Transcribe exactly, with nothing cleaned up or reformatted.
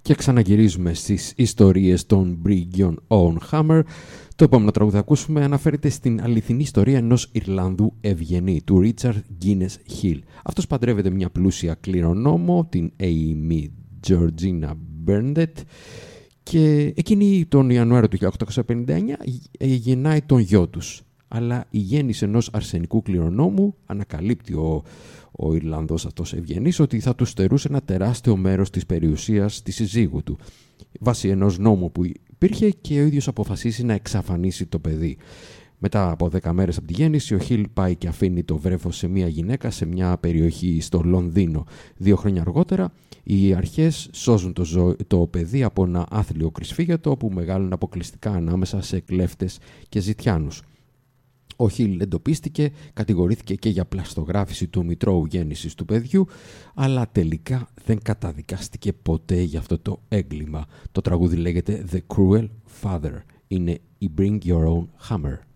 Και ξαναγυρίζουμε στις ιστορίες των Bring Your Own Hammer. Το επόμενο τραγούδι θα ακούσουμε αναφέρεται στην αληθινή ιστορία ενός Ιρλανδού ευγενή, του Richard Guinness Hill. Αυτός παντρεύεται μια πλούσια κληρονόμο, την Amy Georgina Burnett, και εκείνη τον Ιανουάριο του χίλια οκτακόσια πενήντα εννιά γεννάει τον γιο τους. Αλλά η γέννηση ενός αρσενικού κληρονόμου ανακαλύπτει ο, ο Ιρλανδός αυτός ευγενής ότι θα του στερούσε ένα τεράστιο μέρος της περιουσίας της συζύγου του, βάσει ενός νόμου που υπήρχε, και ο ίδιος αποφασίσει να εξαφανίσει το παιδί. Μετά από δέκα μέρες από τη γέννηση, ο Χιλ πάει και αφήνει το βρέφος σε μια γυναίκα σε μια περιοχή στο Λονδίνο. Δύο χρόνια αργότερα, οι αρχές σώζουν το, ζω... το παιδί από ένα άθλιο κρυσφύγετο που μεγάλωνε αποκλειστικά ανάμεσα σε κλέφτες και ζητιάνους. Ο Χιλ εντοπίστηκε, κατηγορήθηκε και για πλαστογράφηση του μητρώου γέννησης του παιδιού, αλλά τελικά δεν καταδικάστηκε ποτέ για αυτό το έγκλημα. Το τραγούδι λέγεται The Cruel Father. Είναι η Bring Your Own Hammer.